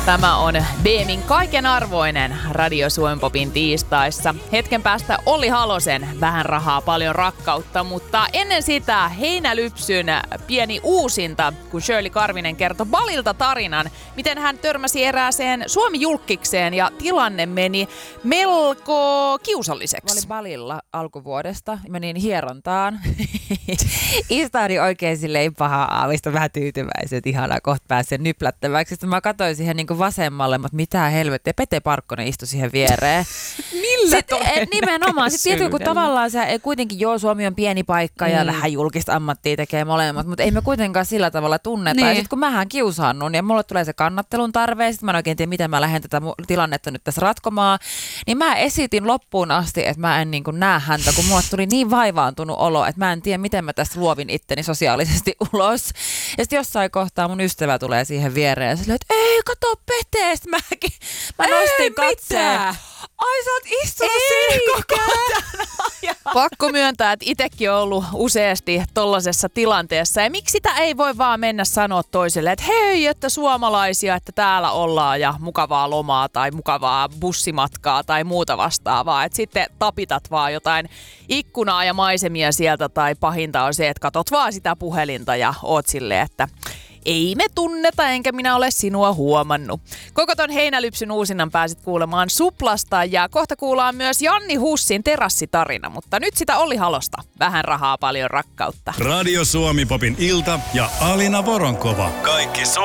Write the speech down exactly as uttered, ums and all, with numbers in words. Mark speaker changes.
Speaker 1: Tämä on Beemin kaiken arvoinen Radio Suomen Popin tiistaissa. Hetken päästä Olli Halosen Vähän rahaa, paljon rakkautta, mutta ennen sitä Heinälypsyn pieni uusinta, kun Shirley Karvinen kertoi Balilta tarinan, miten hän törmäsi erääseen Suomi-julkkikseen ja tilanne meni melko kiusalliseksi.
Speaker 2: Mä olin Balilla alkuvuodesta, menin hierontaan. Istahdin oikein silleen pahaa aavista, vähän tyytyväiset, ihanaa kohta pääsen nyplättäväksi. Sitten mä katsoin siihen niin kuin vasemmalle, mutta mitä helvettiä, Pete Parkkonen istui siihen viereen.
Speaker 1: Millä
Speaker 2: Sitten, nimenomaan. Sitten tietysti kun tavallaan se, kuitenkin joo, Suomi on pieni paikka ja mm. lähden julkista ammattia tekee molemmat, mutta ei me kuitenkaan sillä tavalla tunneta. Niin. Ja sitten kun mähän kiusannut ja mulle tulee se kannattelun tarve, ja sitten mä en oikein tiedä, miten mä lähden tätä tilannetta nyt tässä ratkomaan, niin mä esitin loppuun asti, että mä en niin kuin näe häntä, kun mulle tuli niin vaivaantunut olo, että mä en tiedä, miten mä tästä luovin itteni sosiaalisesti ulos. Ja sitten jossain kohtaa mun ystävä tulee siihen viereen ja silleen, että ei, kato Pete, sitten mäkin, mä nostin katseen. Ai sä oot istunut siinä koko ajan.
Speaker 1: Pakko myöntää, että itsekin on ollut useasti tollasessa tilanteessa. Ja miksi sitä ei voi vaan mennä sanoa toiselle, että hei, että suomalaisia, että täällä ollaan ja mukavaa lomaa tai mukavaa bussimatkaa tai muuta vastaavaa. Että sitten tapitat vaan jotain ikkunaa ja maisemia sieltä tai pahinta on se, että katot vaan sitä puhelinta ja oot silleen, että ei me tunneta, enkä minä ole sinua huomannut. Koko ton Heinälypsyn uusinnan pääsit kuulemaan Suplasta ja kohta kuullaan myös Janni Hussin terassitarina, mutta nyt sitä Olli Halosta. Vähän rahaa, paljon rakkautta.
Speaker 3: Radio Suomi Popin ilta ja Alina Voronkova. Kaikki Suomi.